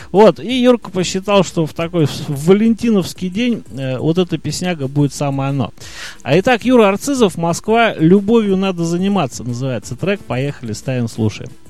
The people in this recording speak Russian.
Вот, и Юрка посчитал, что в такой валентиновский день вот эта песняга будет самое оно. А итак, Юра Арцизов, Москва, любовью надо заниматься, называется трек. Поехали, ставим, слушаем.